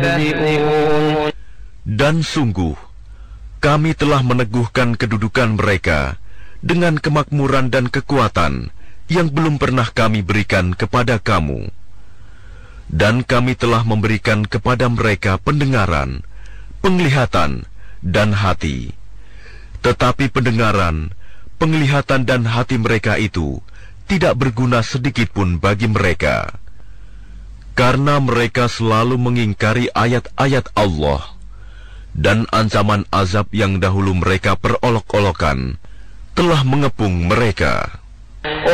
Dan sungguh, kami telah meneguhkan kedudukan mereka dengan kemakmuran dan kekuatan yang belum pernah kami berikan kepada kamu. Dan kami telah memberikan kepada mereka pendengaran, penglihatan, dan hati. Tetapi pendengaran, penglihatan dan hati mereka itu tidak berguna sedikitpun bagi mereka, karena mereka selalu mengingkari ayat-ayat Allah, dan ancaman azab yang dahulu mereka perolok-olokan telah mengepung mereka.